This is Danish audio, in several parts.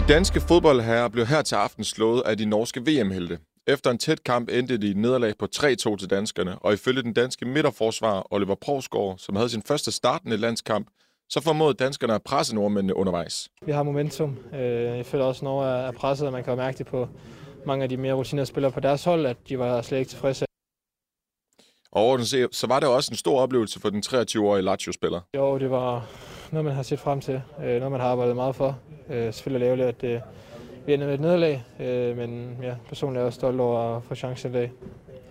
De danske fodboldherrer blev her til aften slået af de norske VM-helte. Efter en tæt kamp endte de i nederlag på 3-2 til danskerne, og ifølge den danske midterforsvarer Oliver Provsgaard, som havde sin første startende landskamp, så formåede danskerne at presse nordmændene undervejs. Vi har momentum. Jeg føler også, at Norge er presset, og man kan jo mærke det på mange af de mere rutinerede spillere på deres hold, at de var slet ikke tilfredse. Og så var det også en stor oplevelse for den 23-årige Lazio-spiller. Jo, det var noget, man har set frem til. Noget, man har arbejdet meget for. Selvfølgelig ærgerligt, at vi ender med et nederlag, men ja, personligt er jeg også stolt over at få chancen i dag.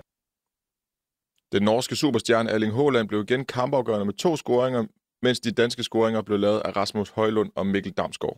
Den norske superstjerne Erling Haaland blev igen kampafgørende med 2 scoringer, mens de danske scoringer blev lavet af Rasmus Højlund og Mikkel Damsgaard.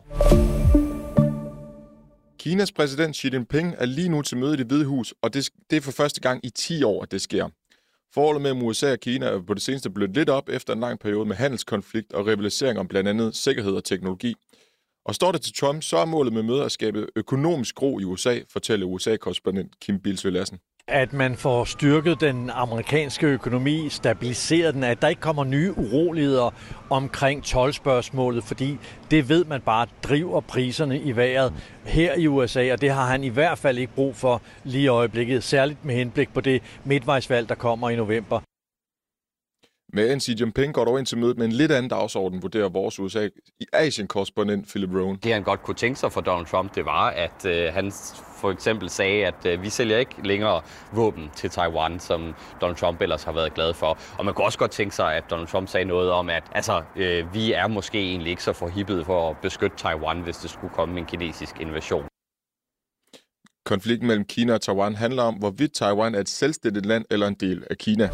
Kinas præsident Xi Jinping er lige nu til møde i Det Hvide Hus, og det er for første gang i 10 år, at det sker. Forholdet mellem USA og Kina er på det seneste blevet lidt op efter en lang periode med handelskonflikt og rivalisering om blandt andet sikkerhed og teknologi. Og står det til Trump, så er målet med mødet at skabe økonomisk ro i USA, fortæller USA-korrespondent Kim Bilsøe Lassen. At man får styrket den amerikanske økonomi, stabiliseret den, at der ikke kommer nye uroligheder omkring toldspørgsmålet, fordi det ved man bare driver priserne i vejret her i USA, og det har han i hvert fald ikke brug for lige i øjeblikket, særligt med henblik på det midtvejsvalg, der kommer i november. Men Xi Jinping går dog ind til mødet med en lidt anden dagsorden, vurderer vores USA-Asien-korrespondent Philip Rowan. Det han godt kunne tænke sig for Donald Trump, det var, at han for eksempel sagde, at vi sælger ikke længere våben til Taiwan, som Donald Trump ellers har været glad for. Og man kunne også godt tænke sig, at Donald Trump sagde noget om, at vi er måske egentlig ikke så forhippet for at beskytte Taiwan, hvis det skulle komme en kinesisk invasion. Konflikten mellem Kina og Taiwan handler om, hvorvidt Taiwan er et selvstændigt land eller en del af Kina.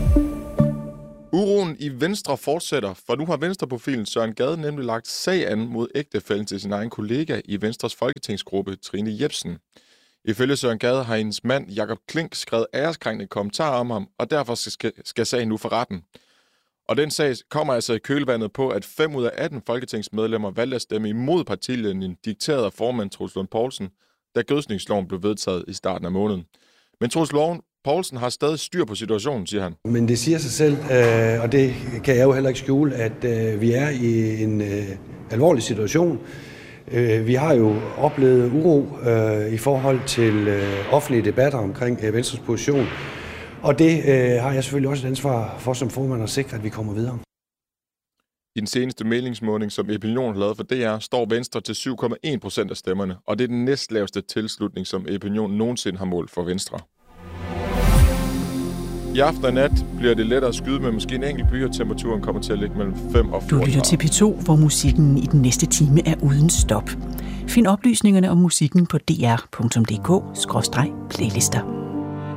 Uroen i Venstre fortsætter, for nu har Venstreprofilen Søren Gade nemlig lagt sag an mod ægtefællen til sin egen kollega i Venstres folketingsgruppe, Trine Jepsen. Ifølge Søren Gade har hendes mand Jakob Klink skrevet æreskrænkende kommentarer om ham, og derfor skal sagen nu for retten. Og den sag kommer altså i kølvandet på, at 5 ud af 18 folketingsmedlemmer valgte at stemme imod partilinjen dikteret af formand Troels Lund Poulsen, da gødsningsloven blev vedtaget i starten af måneden. Men Troels Lund Poulsen har stadig styr på situationen, siger han. Men det siger sig selv, og det kan jeg jo heller ikke skjule, at vi er i en alvorlig situation. Vi har jo oplevet uro i forhold til offentlige debatter omkring Venstres position, og det har jeg selvfølgelig også et ansvar for som formand at sikre, at vi kommer videre. I den seneste meningsmåling, som Epinion har lavet for DR, står Venstre til 7,1% af stemmerne, og det er den næstlaveste tilslutning, som Epinion nogensinde har målt for Venstre. I aften og nat bliver det lettere at skyde med måske en enkelt by, og temperaturen kommer til at ligge mellem 5 og 14 Du lytter til P2, hvor musikken i den næste time er uden stop. Find oplysningerne om musikken på dr.dk/playlister.